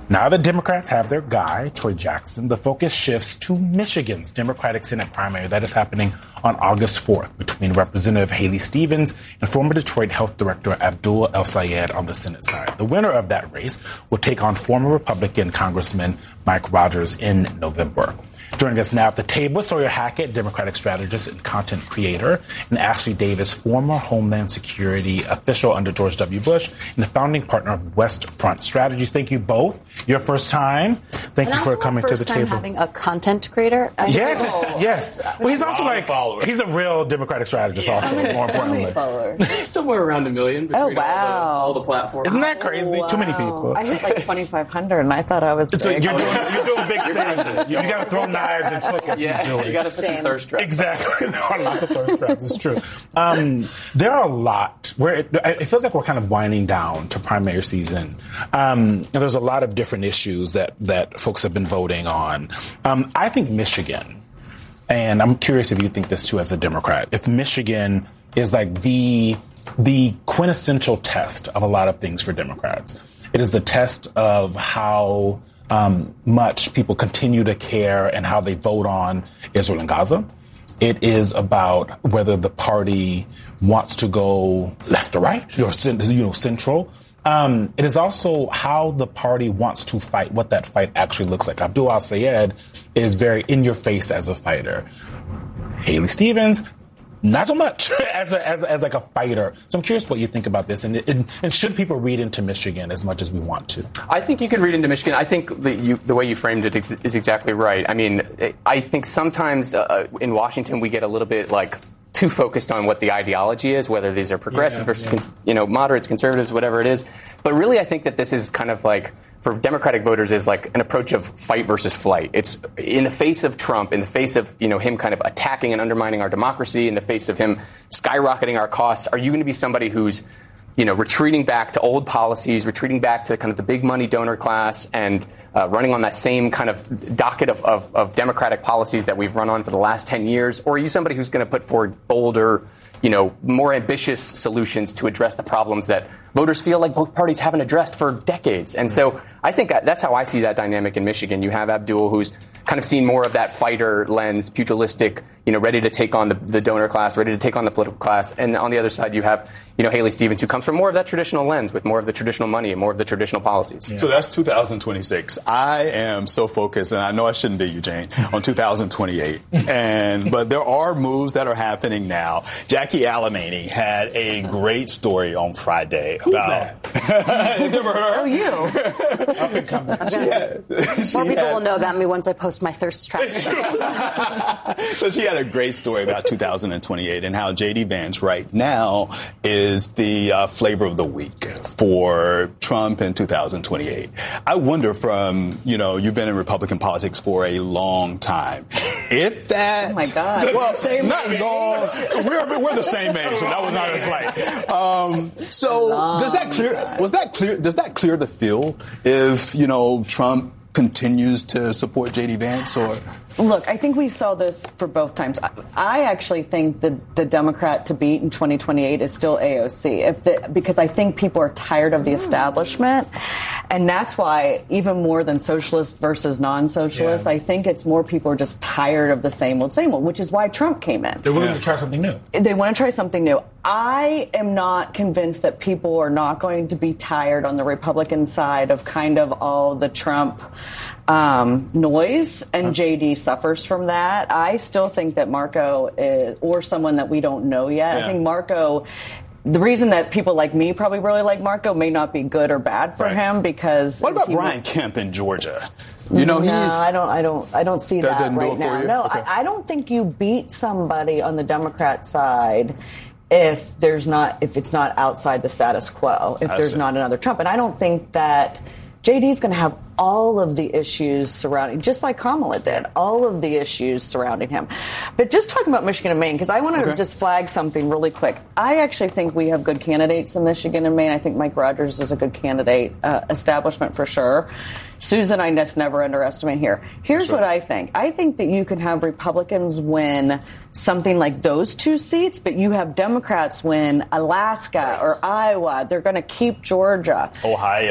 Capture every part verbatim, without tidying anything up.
Now that Democrats have their guy, Troy Jackson, the focus shifts to Michigan's Democratic Senate primary that is happening on August fourth between Representative Haley Stevens and former Detroit Health Director Abdul El-Sayed on the Senate side. The winner of that race will take on former Republican Congressman Mike Rogers in November. Joining us now at the table, Sawyer Hackett, Democratic strategist and content creator, and Ashley Davis, former Homeland Security official under George W. Bush and the founding partner of West Front Strategies. Thank you both. Your first time. Thank and you for coming to the table. First time having a content creator. I yes, know. yes. Well, he's also like he's a real Democratic strategist. Yeah. Also, more importantly, somewhere around a million. Oh wow! All the, all the platforms. Isn't that crazy? Oh, wow. Too many people. I hit like twenty-five hundred, and I thought I was. So big. you're doing you're doing big things. You, you got to throw knives and chickens. Yeah, you got to put some thirst traps. Exactly, there are lots of thirst traps. It's true. Um, there are a lot where it, it feels like we're kind of winding down to primary season. Um, and there's a lot of different issues that that folks have been voting on. Um, I think Michigan, and I'm curious if you think this too as a Democrat, if Michigan is like the the quintessential test of a lot of things for Democrats. It is the test of how um, much people continue to care and how they vote on Israel and Gaza. It is about whether the party wants to go left or right, or you know, central. Um, it is also how the party wants to fight, what that fight actually looks like. Abdul El-Sayed is very in your face as a fighter. Haley Stevens, not so much as a, as, as like a fighter. So I'm curious what you think about this, and, and, and should people read into Michigan as much as we want to? I think you could read into Michigan. I think the, you, the way you framed it ex- is exactly right. I mean, I think sometimes uh, in Washington we get a little bit like too focused on what the ideology is, whether these are progressives yeah, versus yeah. Cons- you know moderates, conservatives, whatever it is. But really, I think that this is kind of like, for Democratic voters, is like an approach of fight versus flight. It's in the face of Trump, in the face of, you know, him kind of attacking and undermining our democracy, in the face of him skyrocketing our costs. Are you going to be somebody who's, you know, retreating back to old policies, retreating back to kind of the big money donor class, and uh, running on that same kind of docket of, of, of Democratic policies that we've run on for the last ten years? Or are you somebody who's going to put forward bolder, you know, more ambitious solutions to address the problems that voters feel like both parties haven't addressed for decades? And so I think that's how I see that dynamic in Michigan. You have Abdul, who's kind of seen more of that fighter lens, pugilistic, you know, ready to take on the, the donor class, ready to take on the political class. And on the other side, you have, you know, Haley Stevens, who comes from more of that traditional lens, with more of the traditional money and more of the traditional policies. Yeah. So that's two thousand twenty-six. I am so focused, and I know I shouldn't be, Eugene, on two thousand twenty-eight. And but there are moves that are happening now. Jackie Alemany had a great story on Friday Who's about. That? Never heard her. Oh, you. Up and coming. Had, More people had, will know about me once I post my thirst trap. So she had a great story about two thousand twenty-eight and how J D Vance right now is the uh, flavor of the week for Trump in two thousand twenty-eight. I wonder, from, you know, you've been in Republican politics for a long time, if that... Oh, my God. Well, same not long. We're, we're the same age, so that was not a slight. Um, so does that clear... Was that clear? Does that clear the field if, you know, Trump continues to support J D Vance? Or look, I think we saw this for both times. I, I actually think that the Democrat to beat in twenty twenty-eight is still A O C, if the, because I think people are tired of the establishment, and that's why, even more than socialists versus non-socialists, yeah. I think it's more people are just tired of the same old, same old, which is why Trump came in. They're willing yeah. to try something new. They want to try something new. I am not convinced that people are not going to be tired on the Republican side of kind of all the Trump um, noise, and J D suffers from that. I still think that Marco is, or someone that we don't know yet, yeah. I think Marco, the reason that people like me probably really like Marco may not be good or bad for right. him, because... What about Brian was, Kemp in Georgia? You know, no, he's, I don't, I don't, I don't see that, that right now. No, okay. I, I don't think you beat somebody on the Democrat side if there's not, if it's not outside the status quo, if I there's see. not another Trump. And I don't think that J D is going to have all of the issues surrounding, just like Kamala did, all of the issues surrounding him. But just talking about Michigan and Maine, because I want to okay. just flag something really quick. I actually think we have good candidates in Michigan and Maine. I think Mike Rogers is a good candidate, uh, establishment for sure. Susan, I just never underestimate here. Here's sure. what I think. I think that you can have Republicans win something like those two seats, but you have Democrats win Alaska right. or Iowa. They're going to keep Georgia. Ohio.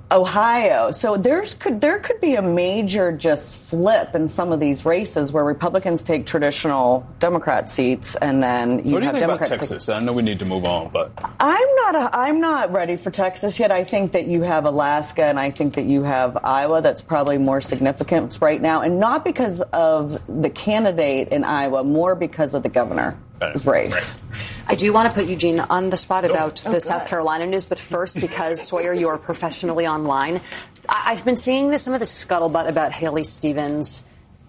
Ohio. So there's could there could be a major just flip in some of these races where Republicans take traditional Democrat seats and then you so what do you have think Democrats about Texas? I know we need to move on, but I'm not a, I'm not ready for Texas yet. I think that you have Alaska and I think that you have Iowa. That's probably more significant right now, and not because of the candidate in Iowa, more because of the governor's race. Right. I do want to put Eugene on the spot about oh, the good. South Carolina news, but first, because Sawyer, you are professionally online, I- I've been seeing this, some of the scuttlebutt about Haley Stevens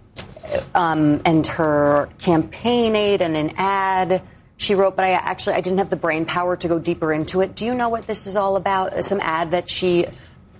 um, and her campaign aid and an ad she wrote, but I actually I didn't have the brain power to go deeper into it. Do you know what this is all about? Some ad that she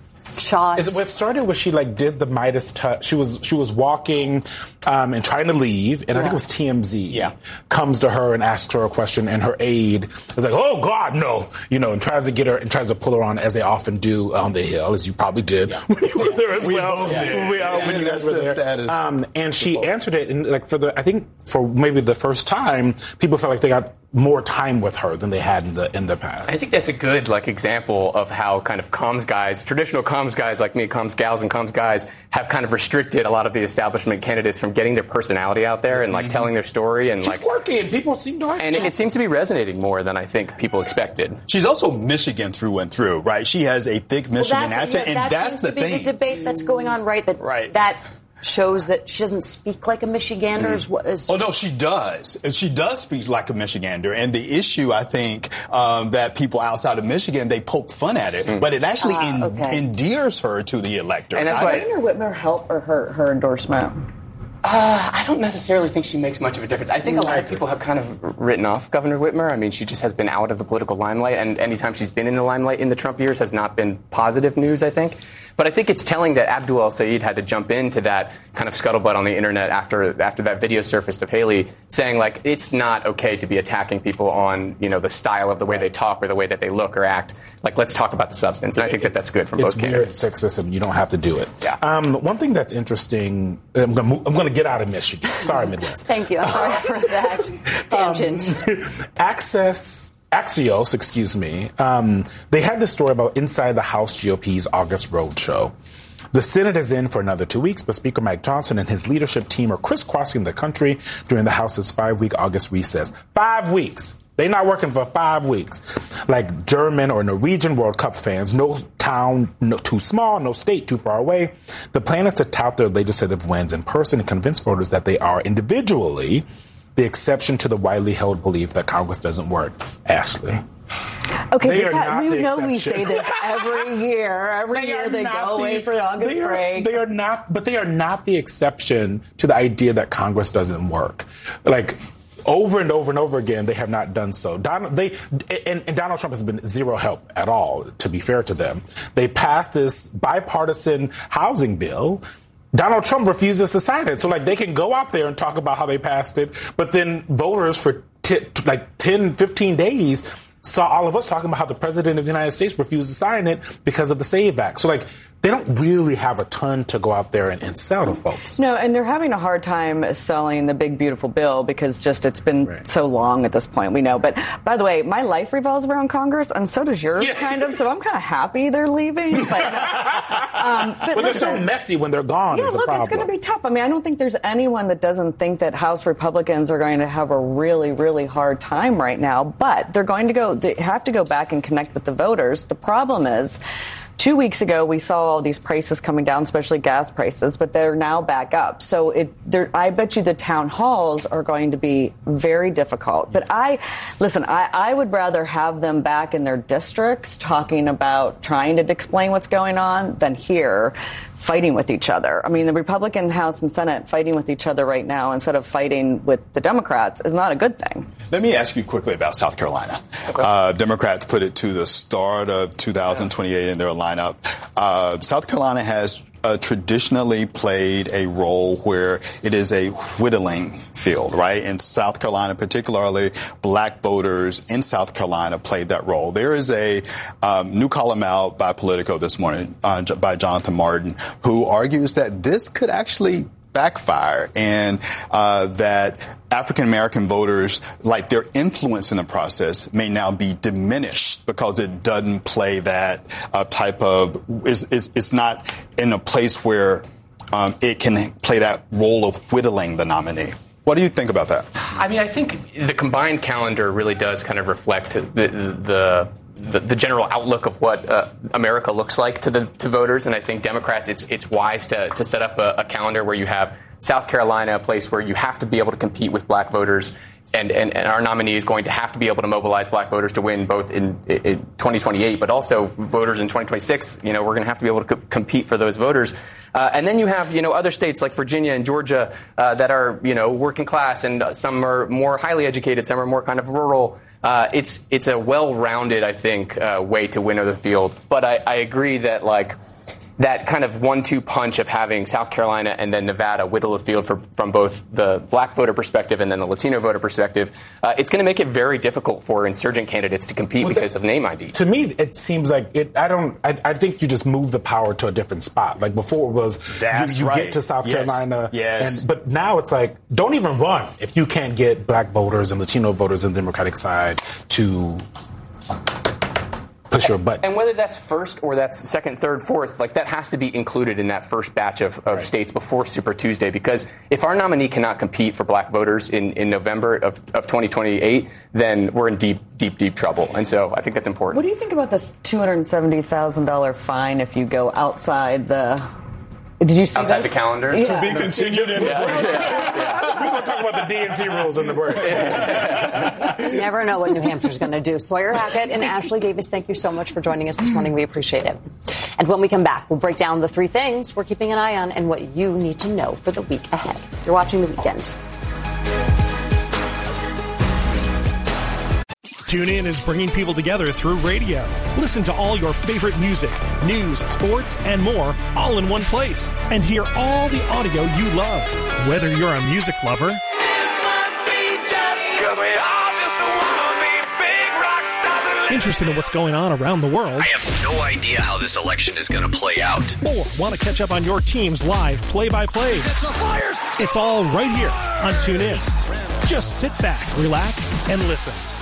shot. It started where she like did the Midas touch. She was she was walking um, and trying to leave, and yeah. I think it was T M Z. Yeah. Comes to her and asks her a question, and her aide is like, "Oh God, no!" You know, and tries to get her and tries to pull her on, as they often do on the Hill, as you probably did yeah. when you were there as we well. Both did. We, uh, yeah, when you guys were the there. Status. Um, and she answered it, and like for the I think for maybe the first time, people felt like they got more time with her than they had in the in the past. I think that's a good like example of how kind of comms guys, traditional comms guys like me, comms gals and comms guys, have kind of restricted a lot of the establishment candidates from getting their personality out there and like mm-hmm. telling their story and She's like working. People seem to like and it, it seems to be resonating more than I think people expected. She's also Michigan through and through, right? She has a thick Michigan well, that's, accent, yeah, and that that's seems the to be thing. The debate that's going on, right? That right. that. shows that she doesn't speak like a Michigander. Mm. Is, oh, no, she does. She does speak like a Michigander. And the issue, I think, um, that people outside of Michigan, they poke fun at it, mm. but it actually uh, en- okay. endears her to the electorate. And that's why Did Whitmer help or hurt her endorsement? Uh, I don't necessarily think she makes much of a difference. I think a lot of people have kind of written off Governor Whitmer. I mean, she just has been out of the political limelight, and anytime she's been in the limelight in the Trump years has not been positive news, I think. But I think it's telling that Abdul El-Sayed had to jump into that kind of scuttlebutt on the internet after after that video surfaced of Haley saying, like, it's not okay to be attacking people on, you know, the style of the way they talk or the way that they look or act. Like, let's talk about the substance. And I think that that's good from both candidates. It's weird sexism. You don't have to do it. Yeah. Um, one thing that's interesting, I'm going to get out of Michigan. Sorry, Midwest. Thank you. I'm sorry for that tangent. Um, Access... Axios, excuse me, um, they had this story about inside the House G O P's August roadshow. The Senate is in for another two weeks, but Speaker Mike Johnson and his leadership team are crisscrossing the country during the House's five-week August recess. Five weeks. They're not working for five weeks. Like German or Norwegian World Cup fans, no town no, too small, no state too far away. The plan is to tout their legislative wins in person and convince voters that they are individually the exception to the widely held belief that Congress doesn't work. Ashley. Okay, this ha- we know exception. We say this every year. Every they year they go the, away for August they are, break. They are not, but they are not the exception to the idea that Congress doesn't work. Like, over and over and over again, they have not done so. Donald, they and, and Donald Trump has been zero help at all, to be fair to them. They passed this bipartisan housing bill. Donald Trump refuses to sign it. So, like, they can go out there and talk about how they passed it, but then voters for t- like ten, fifteen days saw all of us talking about how the president of the United States refused to sign it because of the SAVE Act. So, like, they don't really have a ton to go out there and, and sell to folks. No, and they're having a hard time selling the big, beautiful bill because just it's been right. so long at this point, we know. But, by the way, my life revolves around Congress, and so does yours, yeah. kind of. So I'm kind of happy they're leaving. But, um, but, but listen, they're so messy when they're gone. Yeah, is the look, problem. It's going to be tough. I mean, I don't think there's anyone that doesn't think that House Republicans are going to have a really, really hard time right now. But they're going to go, they have to go back and connect with the voters. The problem is, two weeks ago, we saw all these prices coming down, especially gas prices, but they're now back up. So it, I bet you the town halls are going to be very difficult. But I, listen, I, I would rather have them back in their districts talking about trying to explain what's going on than here fighting with each other. I mean, the Republican House and Senate fighting with each other right now instead of fighting with the Democrats is not a good thing. Let me ask you quickly about South Carolina. Okay. Uh, Democrats put it to the start of two thousand twenty-eight in their lineup. Uh, South Carolina has Uh, traditionally played a role where it is a whittling field, right? In South Carolina, particularly black voters in South Carolina played that role. There is a um, new column out by Politico this morning uh, by Jonathan Martin, who argues that this could actually backfire and uh, that African-American voters, like their influence in the process may now be diminished because it doesn't play that uh, type of, is is it's not in a place where um, it can play that role of whittling the nominee. What do you think about that? I mean, I think the combined calendar really does kind of reflect the the the, the general outlook of what uh, America looks like to the to voters, and I think Democrats, it's it's wise to to set up a, a calendar where you have South Carolina, a place where you have to be able to compete with black voters, and, and, and our nominee is going to have to be able to mobilize black voters to win both in, in twenty twenty-eight, but also voters in twenty twenty-six. You know, we're going to have to be able to co- compete for those voters. Uh, and then you have, you know, other states like Virginia and Georgia uh, that are, you know, working class, and some are more highly educated, some are more kind of rural. Uh, it's it's a well-rounded, I think, uh, way to winnow the field. But I, I agree that, like, that kind of one two punch of having South Carolina and then Nevada whittle the field for, from both the black voter perspective and then the Latino voter perspective, uh, it's going to make it very difficult for insurgent candidates to compete well, because that, of name I D. To me, it seems like it. I don't. I, I think you just move the power to a different spot. Like before, it was That's you, you right. get to South yes. Carolina, yes. And, but now it's like don't even run if you can't get black voters and Latino voters on the Democratic side to push your button. And whether that's first or that's second, third, fourth, like that has to be included in that first batch of, of right. states before Super Tuesday. Because if our nominee cannot compete for black voters in, in November of, of twenty twenty-eight, then we're in deep, deep, deep trouble. And so I think that's important. What do you think about this two hundred seventy thousand dollars fine if you go outside the... Did you see outside this? the calendar? Yeah. To be continued in yeah. the break. Yeah. Yeah. We're going to talk about the D N C rules in the break. You never know what New Hampshire's going to do. Sawyer Hackett and Ashley Davis, thank you so much for joining us this morning. We appreciate it. And when we come back, we'll break down the three things we're keeping an eye on and what you need to know for the week ahead. You're watching The Weekend. TuneIn is bringing people together through radio. Listen to all your favorite music, news, sports, and more, all in one place. And hear all the audio you love. Whether you're a music lover, interested in what's going on around the world, I have no idea how this election is going to play out, or want to catch up on your team's live play-by-plays, it's all right here on TuneIn. Just sit back, relax, and listen.